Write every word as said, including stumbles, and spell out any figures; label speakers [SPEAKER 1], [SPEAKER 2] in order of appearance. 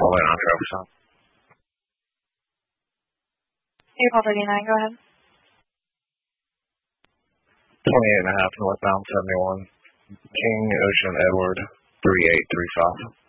[SPEAKER 1] calling on Travis Town.
[SPEAKER 2] April thirty-nine, go ahead.
[SPEAKER 1] twenty-eight and a half northbound seventy-one. King Ocean Edward three eight three five.